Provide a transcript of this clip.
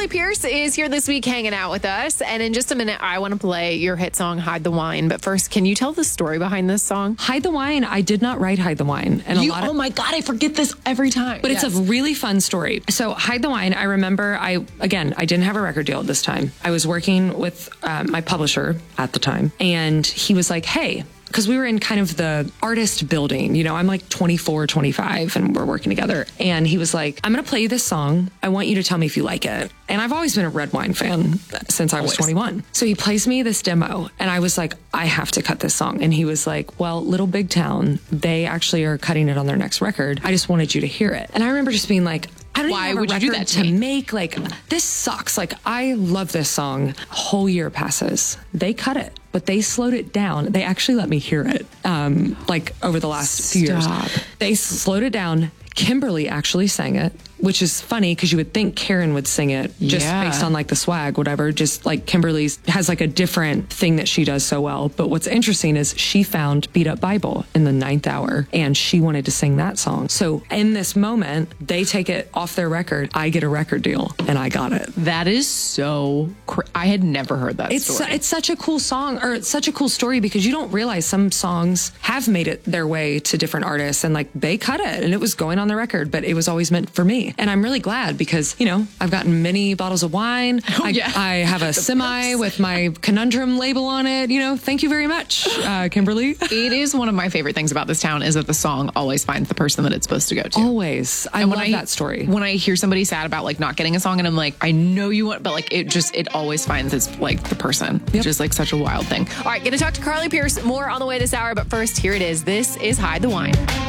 Carly Pearce is here this week hanging out with us. And in just a minute, I want to play your hit song, Hide the Wine. But first, can you tell the story behind this song? Hide the Wine. I did not write Hide the Wine. And Oh my God, I forget this every time. But it's a really fun story. So Hide the Wine, I remember I didn't have a record deal at this time. I was working with my publisher at the time. And he was like, hey, because we were in kind of the artist building, you know, I'm like 24, 25 and we're working together. And he was like, I'm going to play you this song. I want you to tell me if you like it. And I've always been a Red Wine fan since I was 21. So he plays me this demo and I was like, I have to cut this song. And he was like, well, Little Big Town, they actually are cutting it on their next record. I just wanted you to hear it. And I remember just being like, I don't Why even have would a you do record that to me? make. Like, this sucks. Like, I love this song. A whole year passes. They cut it, but they slowed it down. They actually let me hear it, like over the last few years. They slowed it down. Kimberly actually sang it, which is funny because you would think Karen would sing it just based on like the swag, whatever. Just like Kimberly's has like a different thing that she does so well. But what's interesting is she found Beat Up Bible in the 9th hour and she wanted to sing that song. So in this moment, they take it off their record. I get a record deal and I got it. That is so I had never heard that story. It's such a cool song, or it's such a cool story because you don't realize some songs have made it their way to different artists and like they cut it and it was going on the record, but it was always meant for me. And I'm really glad because, you know, I've gotten many bottles of wine. I have a semi with my Conundrum label on it. You know, thank you very much, Kimberly. It is one of my favorite things about this town is that the song always finds the person that it's supposed to go to. Always. I love that story. When I hear somebody sad about like not getting a song and I'm like, I know you want, but like it always finds its like the person, which is like such a wild thing. All right, gonna talk to Carly Pearce more on the way this hour, but first, here it is. This is Hide the Wine.